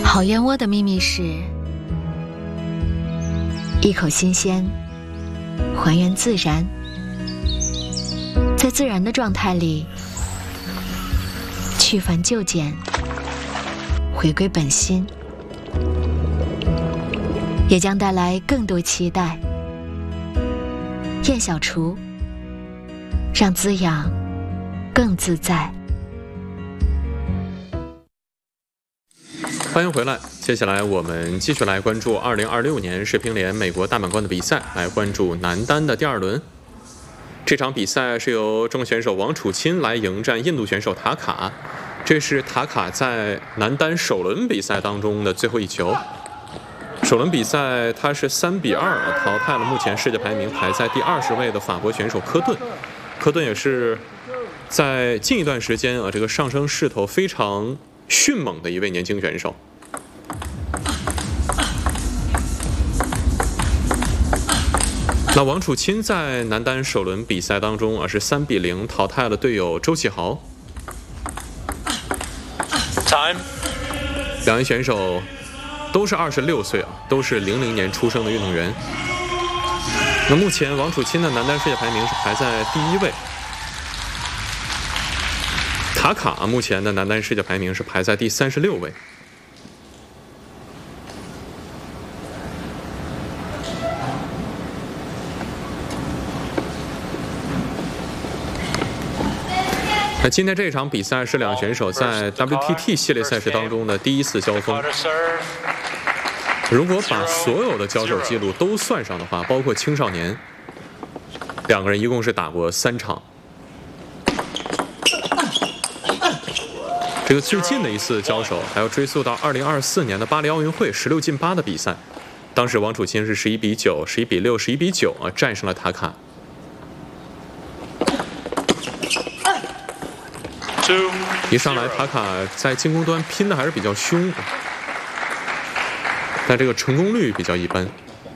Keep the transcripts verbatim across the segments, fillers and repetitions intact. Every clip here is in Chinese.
好燕窝的秘密是一口新鲜，还原自然，在自然的状态里去繁就简，回归本心，也将带来更多期待。燕小厨，让滋养更自在。 欢迎回来，接下来我们继续来关注二零二六年世乒联美国大满贯的比赛，来关注男单的第二轮。这场比赛是由中国选手王楚钦来迎战印度选手塔卡，这是塔卡在男单首轮比赛当中的最后一球。首轮比赛他是三比二淘汰了目前世界排名排在第二十位的法国选手科顿。科顿也是在近一段时间啊，这个上升势头非常迅猛的一位年轻选手。那王楚钦在男单首轮比赛当中啊，是三比零淘汰了队友周启豪。 Time。 两位选手都是二十六岁啊，都是零零年出生的运动员。那目前王楚钦的男单世界排名是排在第一位。塔卡目前的男单世界排名是排在第三十六位。那今天这场比赛是两选手在 W T T 系列赛事当中的第一次交锋。如果把所有的交手记录都算上的话，包括青少年，两个人一共是打过三场。这个最近的一次交手还要追溯到二零二四年的巴黎奥运会十六进八的比赛，当时王楚钦是十一比九、十一比六、十一比九啊战胜了塔卡。一上来塔卡在进攻端拼的还是比较凶，但这个成功率比较一般。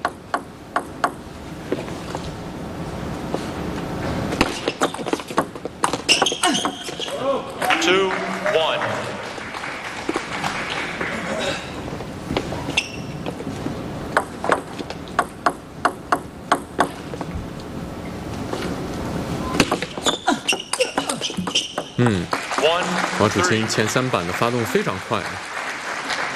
Two, one. 嗯，王楚钦前三板的发动非常快。